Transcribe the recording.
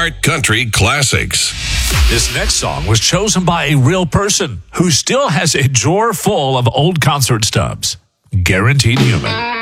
Throwback Country Classics. This next song was chosen by a real person who still has a drawer full of old concert stubs. Guaranteed Human.